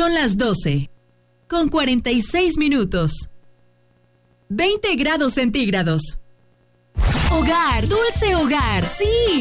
Son las 12, con 46 minutos. 20 grados centígrados. Hogar, dulce hogar, sí.